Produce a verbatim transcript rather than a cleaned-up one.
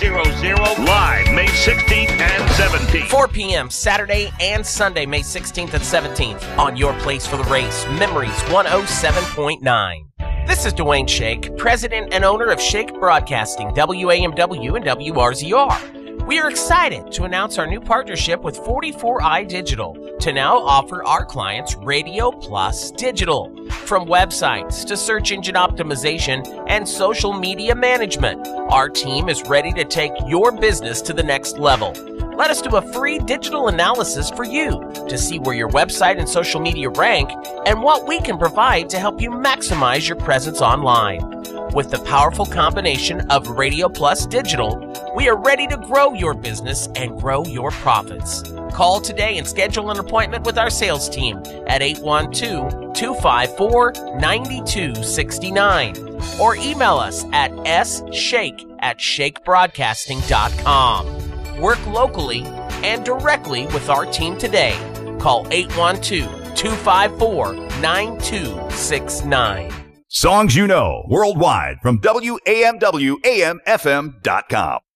live May sixteenth and seventeenth. four p.m. Saturday and Sunday, May sixteenth and seventeenth on Your Place for the Race, Memories one oh seven point nine. This is Dwayne Shake, president and owner of Shake Broadcasting, W A M W and W R Z R. We are excited to announce our new partnership with forty-four i Digital to now offer our clients Radio Plus Digital. From websites to search engine optimization and social media management, our team is ready to take your business to the next level. Let us do a free digital analysis for you to see where your website and social media rank and what we can provide to help you maximize your presence online. With the powerful combination of Radio Plus Digital, we are ready to grow your business and grow your profits. Call today and schedule an appointment with our sales team at eight one two, two five four, nine two six nine or email us at s shake at shake broadcasting dot com. Work locally and directly with our team today. Call eight one two, two five four, nine two six nine. Songs you know worldwide from W A M W A M F M dot com.